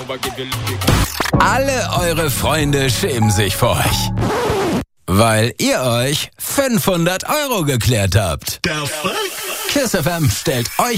Alle eure Freunde schämen sich vor euch. Weil ihr euch 500 € geklärt habt. KISS FM stellt euch